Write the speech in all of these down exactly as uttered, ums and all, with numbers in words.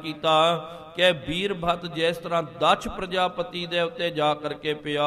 ਕੀਤਾ ਕਿ ਵੀਰਭੱਤ ਜਿਸ ਤਰ੍ਹਾਂ ਦਕਸ਼ ਪ੍ਰਜਾਪਤੀ ਦੇ ਉੱਤੇ ਜਾ ਕਰਕੇ ਪਿਆ।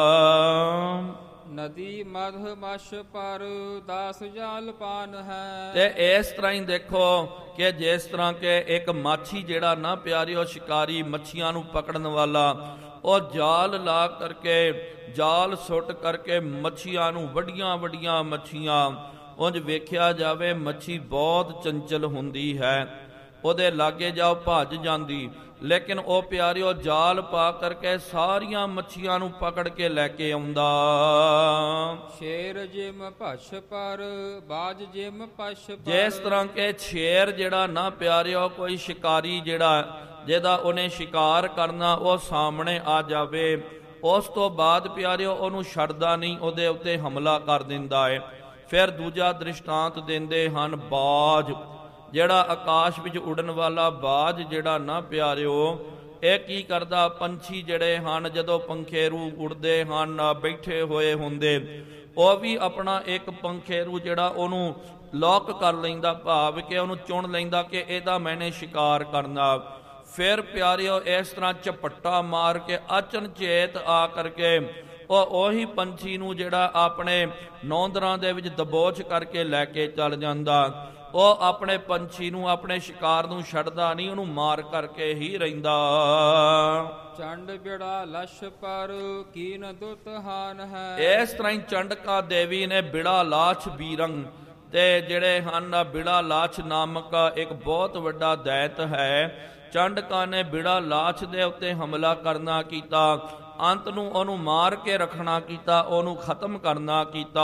ਨਦੀ ਮਧ ਮਛ ਪਰ ਦਾਸ ਜਾਲ ਪਾਨ ਹੈ। ਤੇ ਇਸ ਤਰ੍ਹਾਂ ਹੀ ਦੇਖੋ ਕਿ ਜਿਸ ਤਰ੍ਹਾਂ ਕਿ ਇੱਕ ਮਾਛੀ ਜਿਹੜਾ ਨਾ ਪਿਆਰਿਓ ਸ਼ਿਕਾਰੀ ਮੱਛੀਆਂ ਨੂੰ ਪਕੜਨ ਵਾਲਾ, ਉਹ ਜਾਲ ਲਾ ਕਰਕੇ ਜਾਲ ਸੁੱਟ ਕਰਕੇ ਮੱਛੀਆਂ ਨੂੰ, ਵੱਡੀਆਂ ਵੱਡੀਆਂ ਮੱਛੀਆਂ, ਉਂਝ ਵੇਖਿਆ ਜਾਵੇ ਮੱਛੀ ਬਹੁਤ ਚੰਚਲ ਹੁੰਦੀ ਹੈ, ਉਹਦੇ ਲਾਗੇ ਜਾਓ ਭੱਜ ਜਾਂਦੀ, ਲੇਕਿਨ ਉਹ ਪਿਆਰਿਓ ਜਾਲ ਪਾ ਕਰਕੇ ਸਾਰੀਆਂ ਮੱਛੀਆਂ ਨੂੰ ਪਕੜ ਕੇ ਲੈ ਕੇ ਆਉਂਦਾ। ਸ਼ੇਰ ਜਿਮ ਭਛ ਪਰ ਬਾਜ ਜਿਮ ਪਛ ਪਰ। ਜਿਸ ਤਰ੍ਹਾਂ ਕਿ ਸ਼ੇਰ ਜਿਹੜਾ ਨਾ ਪਿਆਰਿਓ ਕੋਈ ਸ਼ਿਕਾਰੀ ਜਿਹੜਾ ਜਿਹਦਾ ਉਹਨੇ ਸ਼ਿਕਾਰ ਕਰਨਾ ਉਹ ਸਾਹਮਣੇ ਆ ਜਾਵੇ, ਉਸ ਤੋਂ ਬਾਅਦ ਪਿਆਰਿਓ ਉਹਨੂੰ ਛੱਡਦਾ ਨਹੀਂ, ਉਹਦੇ ਉੱਤੇ ਹਮਲਾ ਕਰ ਦਿੰਦਾ ਹੈ। ਫਿਰ ਦੂਜਾ ਦ੍ਰਿਸ਼ਟਾਂਤ ਦਿੰਦੇ ਹਨ ਬਾਜ, ਜਿਹੜਾ ਆਕਾਸ਼ ਵਿੱਚ ਉਡਣ ਵਾਲਾ ਬਾਜ ਜਿਹੜਾ ਨਾ ਪਿਆਰਿਓ, ਇਹ ਕੀ ਕਰਦਾ, ਪੰਛੀ ਜਿਹੜੇ ਹਨ ਜਦੋਂ ਪੰਖੇਰੂ ਉੜਦੇ ਹਨ ਬੈਠੇ ਹੋਏ ਹੁੰਦੇ, ਉਹ ਵੀ ਆਪਣਾ ਇੱਕ ਪੰਖੇਰੂ ਜਿਹੜਾ ਉਹਨੂੰ ਲੌਕ ਕਰ ਲੈਂਦਾ, ਭਾਵ ਕਿ ਉਹਨੂੰ ਚੁਣ ਲੈਂਦਾ ਕਿ ਇਹਦਾ ਮੈਨੇ ਸ਼ਿਕਾਰ ਕਰਨਾ। ਫਿਰ ਪਿਆਰਿਓ ਇਸ ਤਰ੍ਹਾਂ ਝਪੱਟਾ ਮਾਰ ਕੇ ਅਚਨਚੇਤ ਆ ਕਰਕੇ ਉਹ ਉਹੀ ਪੰਛੀ ਨੂੰ ਜਿਹੜਾ ਆਪਣੇ ਨੌਂਦਰਾਂ ਦੇ ਵਿੱਚ ਦਬੋਚ ਕਰਕੇ ਲੈ ਕੇ ਚੱਲ ਜਾਂਦਾ। ਉਹ ਆਪਣੇ ਪੰਛੀ ਨੂੰ, ਆਪਣੇ ਸ਼ਿਕਾਰ ਨੂੰ ਛੱਡਦਾ ਨਹੀਂ, ਉਹਨੂੰ ਮਾਰ ਕਰਕੇ ਹੀ ਰਹਿੰਦਾ। ਚੰਡ ਬਿੜਾ ਲਛ ਪਰ ਕੀਨ ਦੁਤ ਹਾਨ ਹੈ। ਇਸ ਤਰ੍ਹਾਂ ਹੀ ਚੰਡਕਾ ਦੇਵੀ ਨੇ ਬਿੜਾ ਲਾਛ ਬੀਰੰਗ, ਤੇ ਜਿਹੜੇ ਹਨ ਬਿੜਾ ਲਾਛ ਨਾਮਕ ਇੱਕ ਬਹੁਤ ਵੱਡਾ ਦੈਤ ਹੈ, ਚੰਡਕਾ ਨੇ ਬਿੜਾ ਲਾਛ ਦੇ ਉੱਤੇ ਹਮਲਾ ਕਰਨਾ ਕੀਤਾ, ਅੰਤ ਨੂੰ ਉਹਨੂੰ ਮਾਰ ਕੇ ਰੱਖਣਾ ਕੀਤਾ, ਉਹਨੂੰ ਖਤਮ ਕਰਨਾ ਕੀਤਾ।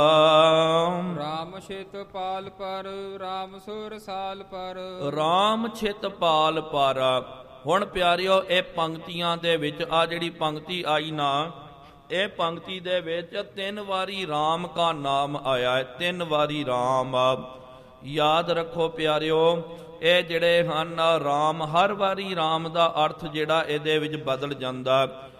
ਰਾਮ ਛਿਤ ਪਾਲ ਪਰ ਰਾਮ ਸੁਰ ਸਾਲ ਪਰ। ਰਾਮ ਛਿਤ ਪਾਲ ਪਰ। ਹੁਣ ਪਿਆਰਿਓ ਇਹ ਪੰਕਤੀਆਂ ਦੇ ਵਿੱਚ ਆ ਜਿਹੜੀ ਪੰਕਤੀ ਆਈ ਨਾ, ਇਹ ਪੰਕਤੀ ਦੇ ਵਿੱਚ ਤਿੰਨ ਵਾਰੀ ਰਾਮ ਕਾ ਨਾਮ ਆਇਆ ਹੈ, ਤਿੰਨ ਵਾਰੀ ਰਾਮ। ਯਾਦ ਰੱਖੋ ਪਿਆਰਿਓ, ਇਹ ਜਿਹੜੇ ਹਨ ਰਾਮ, ਹਰ ਵਾਰੀ ਰਾਮ ਦਾ ਅਰਥ ਜਿਹੜਾ ਇਹਦੇ ਵਿੱਚ ਬਦਲ ਜਾਂਦਾ।